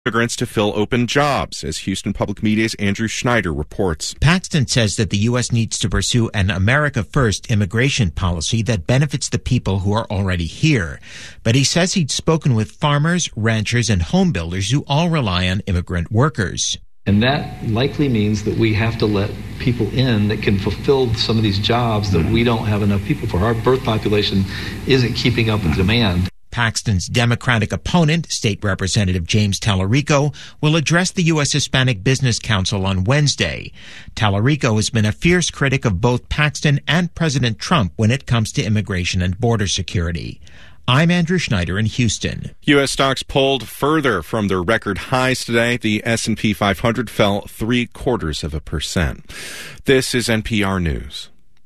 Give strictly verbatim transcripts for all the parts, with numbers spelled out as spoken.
immigrants to fill open jobs, as Houston Public Media's Andrew Schneider reports. Paxton says that the U S needs to pursue an America First immigration policy that benefits the people who are already here. But he says he'd spoken with farmers, ranchers, and home builders who all rely on immigrant workers. And that likely means that we have to let people in that can fulfill some of these jobs that we don't have enough people for. Our birth population isn't keeping up with demand. Paxton's Democratic opponent, State Representative James Tallarico, will address the U S Hispanic Business Council on Wednesday. Tallarico has been a fierce critic of both Paxton and President Trump when it comes to immigration and border security. I'm Andrew Schneider in Houston. U S stocks pulled further from their record highs today. The S and P five hundred fell three quarters of a percent. This is N P R News.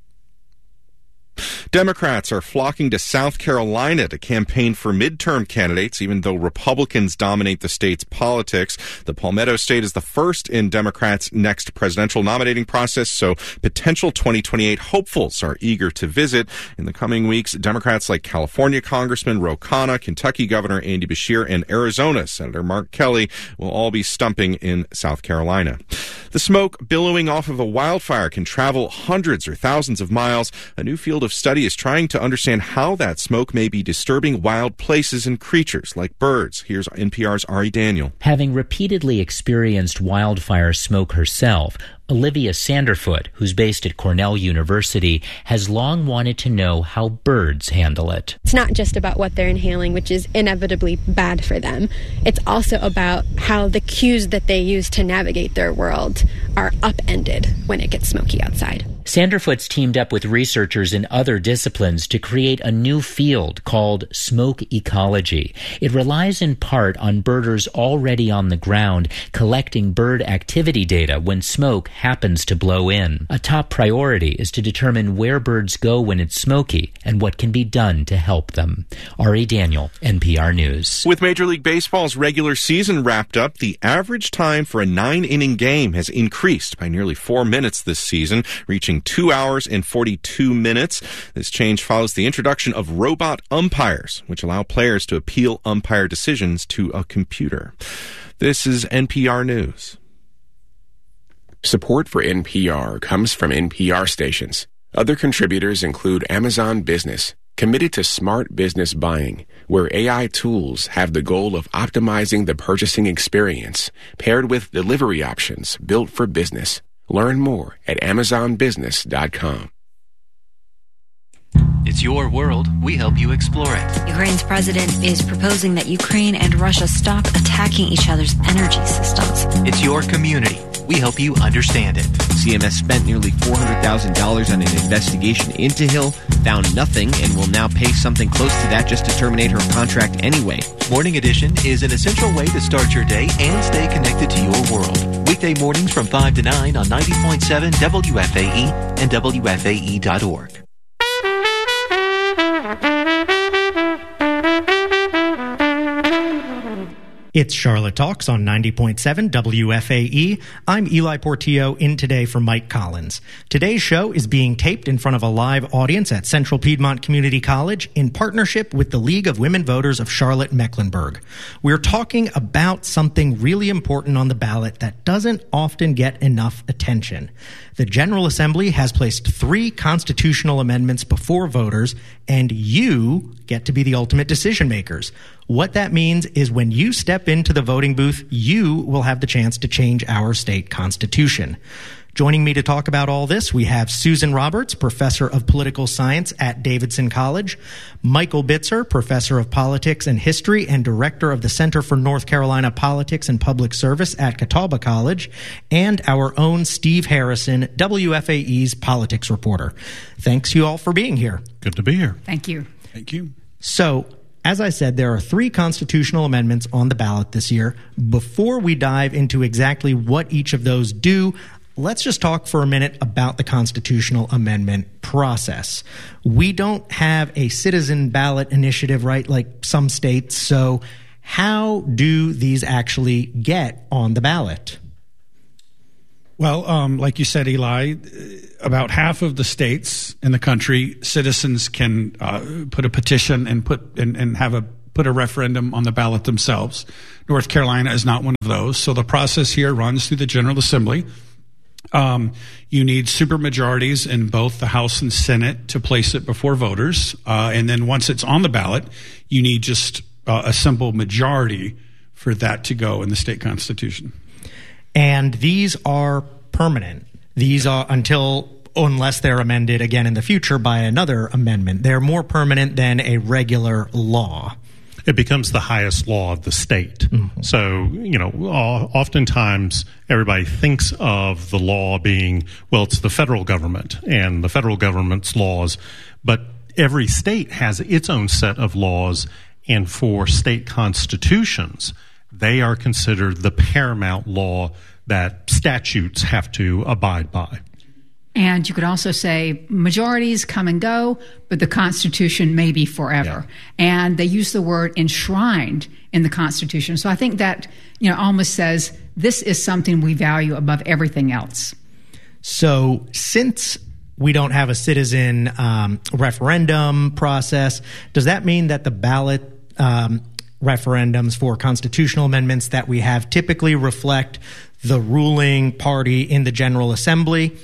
Democrats are flocking to South Carolina to campaign for midterm candidates, even though Republicans dominate the state's politics. The Palmetto State is the first in Democrats' next presidential nominating process, so potential twenty twenty-eight hopefuls are eager to visit. In the coming weeks, Democrats like California Congressman Ro Khanna, Kentucky Governor Andy Beshear, and Arizona Senator Mark Kelly will all be stumping in South Carolina. The smoke billowing off of a wildfire can travel hundreds or thousands of miles. A new field of study is trying to understand how that smoke may be disturbing wild places and creatures like birds. Here's N P R's Ari Daniel. Having repeatedly experienced wildfire smoke herself, Olivia Sanderfoot, who's based at Cornell University, has long wanted to know how birds handle it. It's not just about what they're inhaling, which is inevitably bad for them. It's also about how the cues that they use to navigate their world are upended when it gets smoky outside. Sanderfoot's teamed up with researchers in other disciplines to create a new field called smoke ecology. It relies in part on birders already on the ground collecting bird activity data when smoke happens to blow in. A top priority is to determine where birds go when it's smoky and what can be done to help them. Ari Daniel, N P R News. With Major League Baseball's regular season wrapped up, the average time for a nine-inning game has increased by nearly four minutes this season, reaching two hours and forty-two minutes. This change follows the introduction of robot umpires, which allow players to appeal umpire decisions to a computer. This is N P R News. Support for N P R comes from N P R stations. Other contributors include Amazon Business, committed to smart business buying, where A I tools have the goal of optimizing the purchasing experience, paired with delivery options built for business. Learn more at amazon business dot com. It's your world. We help you explore it. Ukraine's president is proposing that Ukraine and Russia stop attacking each other's energy systems. It's your community. We help you understand it. C M S spent nearly four hundred thousand dollars on an investigation into Hill, found nothing, and will now pay something close to that just to terminate her contract anyway. Morning Edition is an essential way to start your day and stay connected to your world. Weekday mornings from five to nine on ninety point seven W F A E and W F A E dot org. It's Charlotte Talks on ninety point seven W F A E. I'm Eli Portillo, in today for Mike Collins. Today's show is being taped in front of a live audience at Central Piedmont Community College in partnership with the League of Women Voters of Charlotte-Mecklenburg. We're talking about something really important on the ballot that doesn't often get enough attention. The General Assembly has placed three constitutional amendments before voters, and you get to be the ultimate decision makers. What that means is when you step into the voting booth, you will have the chance to change our state constitution. Joining me to talk about all this, we have Susan Roberts, professor of political science at Davidson College, Michael Bitzer, professor of politics and history and director of the Center for North Carolina Politics and Public Service at Catawba College, and our own Steve Harrison, W F A E's politics reporter. Thanks you all for being here. Good to be here. Thank you. Thank you. So, as I said, there are three constitutional amendments on the ballot this year. Before we dive into exactly what each of those do, let's just talk for a minute about the constitutional amendment process. We don't have a citizen ballot initiative, right, like some states. So how do these actually get on the ballot? Well, um, like you said, Eli, about half of the states in the country, citizens can uh, put a petition and put and, and have a put a referendum on the ballot themselves. North Carolina is not one of those. So the process here runs through the General Assembly. Um, you need supermajorities in both the House and Senate to place it before voters. Uh, and then once it's on the ballot, you need just uh, a simple majority for that to go in the state constitution. And these are permanent. These are until, unless they're amended again in the future by another amendment. They're more permanent than a regular law. It becomes the highest law of the state. Mm-hmm. So, you know, oftentimes everybody thinks of the law being, well, it's the federal government and the federal government's laws, but every state has its own set of laws, and for state constitutions, they are considered the paramount law that statutes have to abide by. And you could also say majorities come and go, but the Constitution may be forever. Yeah. And they use the word enshrined in the Constitution. So I think that, you know, almost says this is something we value above everything else. So since we don't have a citizen um, referendum process, does that mean that the ballot um, referendums for constitutional amendments that we have typically reflect the ruling party in the General Assembly?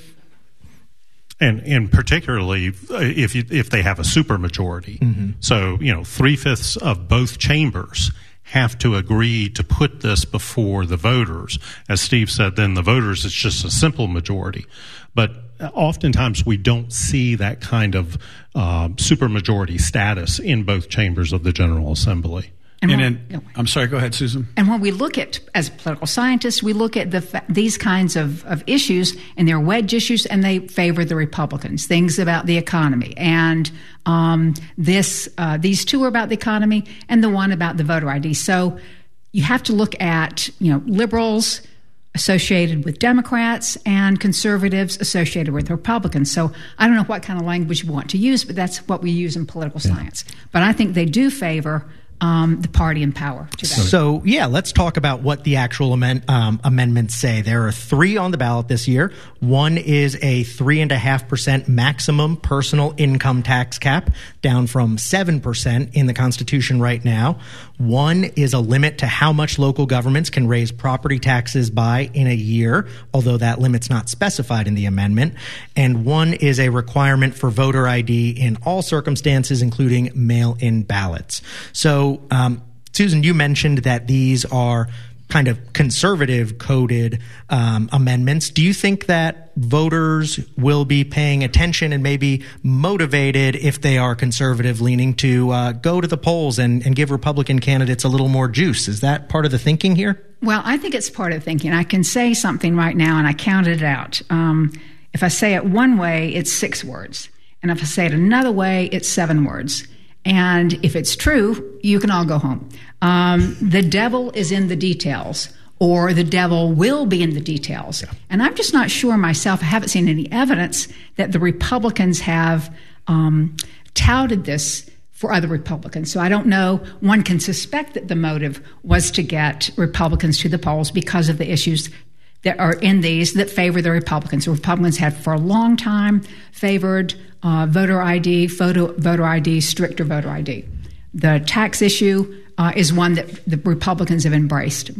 And, and particularly if you, if they have a supermajority. Mm-hmm. So, you know, three-fifths of both chambers have to agree to put this before the voters. As Steve said, then the voters, it's just a simple majority. But oftentimes we don't see that kind of uh, supermajority status in both chambers of the General Assembly. And, and when, then, I'm sorry, go ahead, Susan. And when we look at, as political scientists, we look at the, these kinds of, of issues, and they're wedge issues, and they favor the Republicans. Things about the economy, and um, this uh, these two are about the economy, and the one about the voter I D. So you have to look at, you know, liberals associated with Democrats and conservatives associated with Republicans. So I don't know what kind of language you want to use, but that's what we use in political yeah. science. But I think they do favor Um, the party in power today. So, yeah, let's talk about what the actual amend, um, amendments say. There are three on the ballot this year. One is a three and a half percent maximum personal income tax cap, down from seven percent in the Constitution right now. One is a limit to how much local governments can raise property taxes by in a year, although that limit's not specified in the amendment. And one is a requirement for voter I D in all circumstances, including mail-in ballots. So, um, Susan, you mentioned that these are kind of conservative coded um, amendments. Do you think that voters will be paying attention and maybe motivated, if they are conservative leaning, to uh, go to the polls and, and give Republican candidates a little more juice? Is that part of the thinking here? Well, I think it's part of the thinking. I can say something right now, and I counted it out. Um, if I say it one way, it's six words. And if I say it another way, it's seven words. And if it's true, you can all go home. Um, the devil is in the details, or the devil will be in the details. Yeah. And I'm just not sure myself. I haven't seen any evidence that the Republicans have um, touted this for other Republicans. So I don't know. One can suspect that the motive was to get Republicans to the polls because of the issues that are in these that favor the Republicans. The Republicans have for a long time favored uh, voter I D, photo, voter I D, stricter voter I D. The tax issue uh, is one that the Republicans have embraced.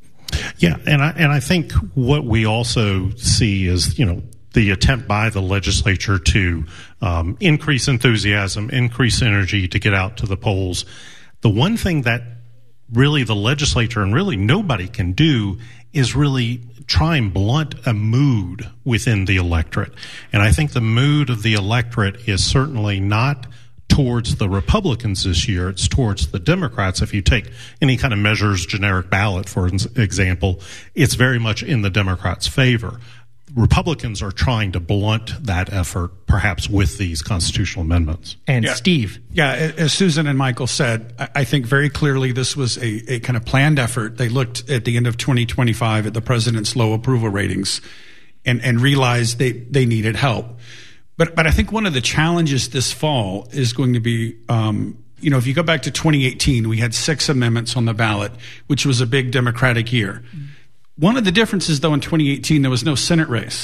Yeah, and I, and I think what we also see is, you know, the attempt by the legislature to um, increase enthusiasm, increase energy to get out to the polls. The one thing that really the legislature and really nobody can do is really try and blunt a mood within the electorate. And I think the mood of the electorate is certainly not towards the Republicans this year. It's towards the Democrats. If you take any kind of measures, generic ballot, for example, it's very much in the Democrats' favor. Republicans are trying to blunt that effort, perhaps with these constitutional amendments. And yeah. Steve. Yeah, as Susan and Michael said, I think very clearly this was a, a kind of planned effort. They looked at the end of twenty twenty-five at the president's low approval ratings and, and realized they, they needed help. But but I think one of the challenges this fall is going to be, um, you know, if you go back to twenty eighteen, we had six amendments on the ballot, which was a big Democratic year. Mm-hmm. One of the differences, though, in twenty eighteen, there was no Senate race.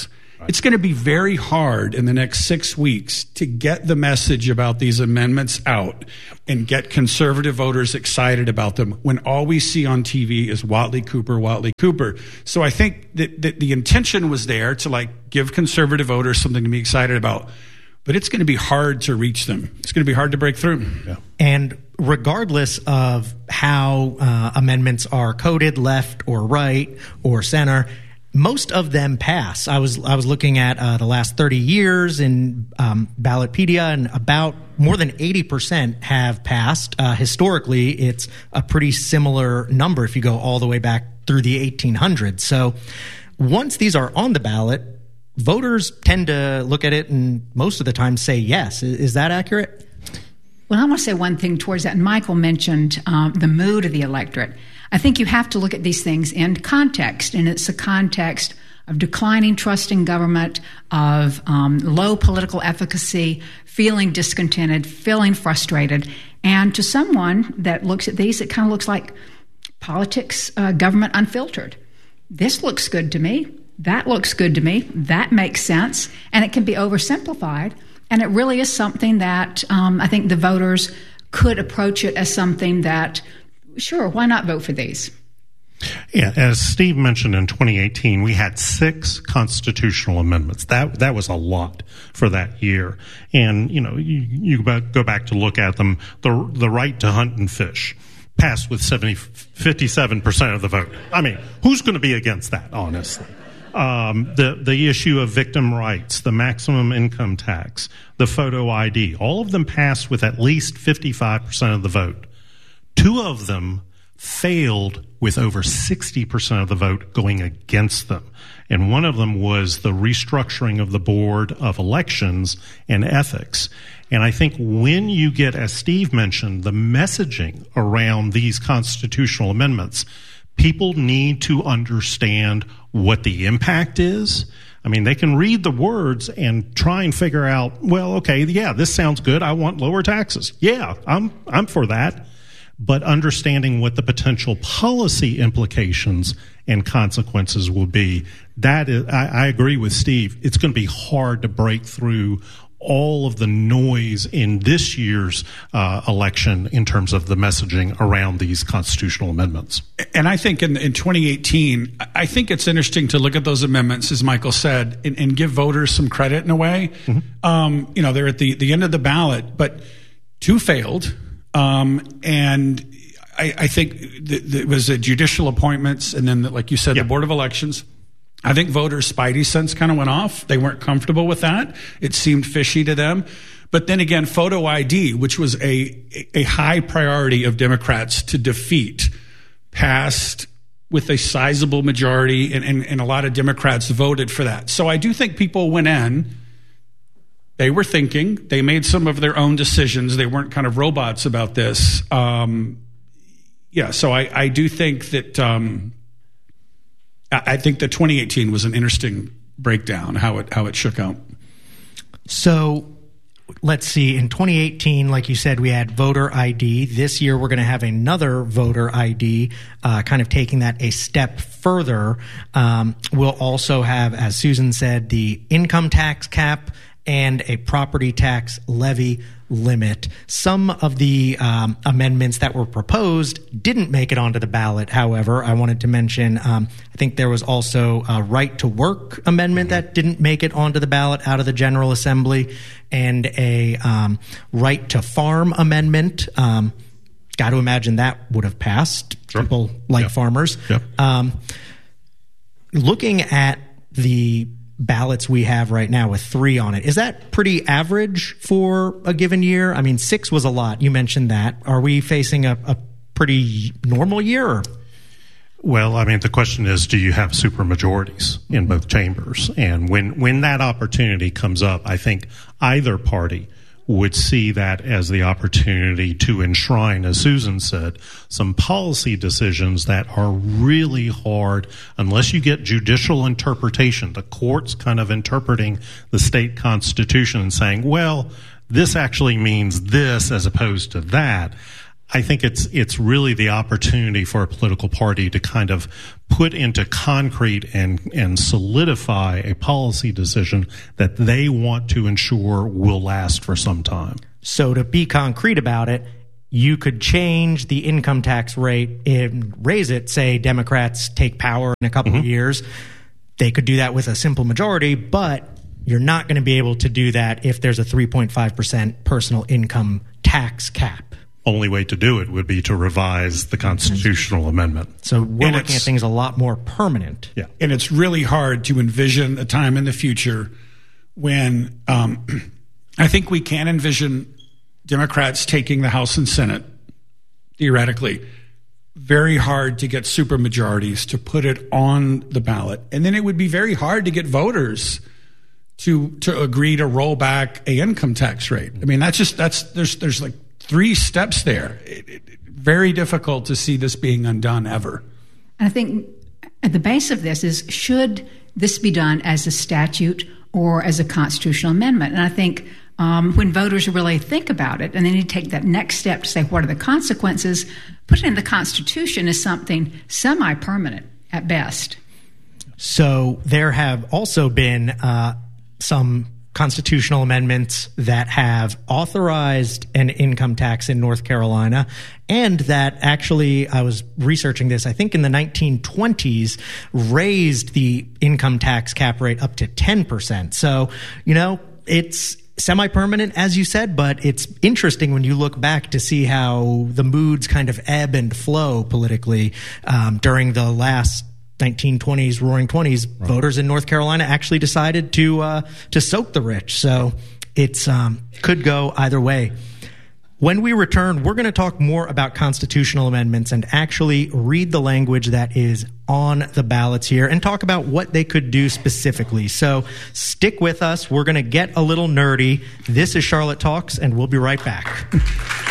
It's going to be very hard in the next six weeks to get the message about these amendments out and get conservative voters excited about them when all we see on T V is Watley Cooper, Watley Cooper. So I think that, that the intention was there to like give conservative voters something to be excited about, but it's going to be hard to reach them. It's going to be hard to break through. Yeah. And regardless of how uh, amendments are coded, left or right or center, most of them pass. I was I was looking at uh, the last thirty years in um, Ballotpedia, and about more than eighty percent have passed. Uh, historically, it's a pretty similar number if you go all the way back through the eighteen hundreds. So once these are on the ballot, voters tend to look at it and most of the time say yes. Is, is that accurate? Well, I want to say one thing towards that. And Michael mentioned um, the mood of the electorate. I think you have to look at these things in context, and it's a context of declining trust in government, of um, low political efficacy, feeling discontented, feeling frustrated. And to someone that looks at these, it kind of looks like politics, uh, government unfiltered. This looks good to me. That looks good to me. That makes sense. And it can be oversimplified. And it really is something that um, I think the voters could approach it as something that, sure, why not vote for these? Yeah, as Steve mentioned, in twenty eighteen, we had six constitutional amendments. That that was a lot for that year. And, you know, you, you go back to look at them. The, the right to hunt and fish passed with seventy, fifty-seven percent of the vote. I mean, who's going to be against that, honestly? Um, the, the issue of victim rights, the maximum income tax, the photo I D, all of them passed with at least fifty-five percent of the vote. Two of them failed with over sixty percent of the vote going against them. And one of them was the restructuring of the Board of Elections and Ethics. And I think when you get, as Steve mentioned, the messaging around these constitutional amendments, people need to understand what the impact is. I mean, they can read the words and try and figure out, well, okay, yeah, this sounds good. I want lower taxes. Yeah, I'm I'm for that. But understanding what the potential policy implications and consequences will be, that is, I, I agree with Steve. It's going to be hard to break through all of the noise in this year's uh, election in terms of the messaging around these constitutional amendments. And I think in, in twenty eighteen, I think it's interesting to look at those amendments, as Michael said, and, and give voters some credit in a way. Mm-hmm. Um, you know, they're at the, the end of the ballot, but two failed. Um, and I, I think th- th- it was a judicial appointments, and then, the, like you said, yeah. the Board of Elections. I think voters' spidey sense kind of went off. They weren't comfortable with that. It seemed fishy to them. But then again, photo I D, which was a a high priority of Democrats to defeat, passed with a sizable majority, and, and, and a lot of Democrats voted for that. So I do think people went in. They were thinking. They made some of their own decisions. They weren't kind of robots about this. Um, yeah, so I, I do think that... Um, I think that twenty eighteen was an interesting breakdown, how it how it shook out. So let's see. In twenty eighteen, like you said, we had voter I D. This year, we're going to have another voter I D, uh, kind of taking that a step further. Um, we'll also have, as Susan said, the income tax cap and a property tax levy limit. Some of the um, amendments that were proposed didn't make it onto the ballot. However, I wanted to mention, um, I think there was also a right to work amendment that didn't make it onto the ballot out of the General Assembly, and a um, right to farm amendment. Um, got to imagine that would have passed. Sure. People like yep. farmers. Yep. Um, looking at the ballots we have right now with three on it, is that pretty average for a given year? I mean, six was a lot. You mentioned that. Are we facing a, a pretty normal year? Or? Well, I mean, the question is, do you have supermajorities in both chambers? And when, when that opportunity comes up, I think either party would see that as the opportunity to enshrine, as Susan said, some policy decisions that are really hard unless you get judicial interpretation, the courts kind of interpreting the state constitution and saying, well, this actually means this as opposed to that. I think it's it's really the opportunity for a political party to kind of put into concrete and and solidify a policy decision that they want to ensure will last for some time. So to be concrete about it, you could change the income tax rate and raise it. Say Democrats take power in a couple mm-hmm. of years. They could do that with a simple majority, but you're not going to be able to do that if there's a three point five percent personal income tax cap. Only way to do it would be to revise the constitutional amendment. So we're and looking at things a lot more permanent. Yeah. And it's really hard to envision a time in the future when um, I think we can envision Democrats taking the House and Senate, theoretically. Very hard to get supermajorities to put it on the ballot. And then it would be very hard to get voters to to agree to roll back a income tax rate. I mean, that's just, that's, there's, there's like three steps there. It, it, very difficult to see this being undone ever. And I think at the base of this is, should this be done as a statute or as a constitutional amendment? And I think um, when voters really think about it and they need to take that next step to say, what are the consequences? Put it in the Constitution as something semi-permanent at best. So there have also been uh, some constitutional amendments that have authorized an income tax in North Carolina, and that actually, I was researching this, I think in the nineteen twenties, raised the income tax cap rate up to ten percent. So, you know, it's semi-permanent, as you said, but it's interesting when you look back to see how the moods kind of ebb and flow politically um, during the last nineteen twenties, roaring twenties. Right. Voters in North Carolina actually decided to uh, to soak the rich. So it's um, could go either way. When we return, we're going to talk more about constitutional amendments and actually read the language that is on the ballots here and talk about what they could do specifically. So stick with us. We're going to get a little nerdy. This is Charlotte Talks, and we'll be right back.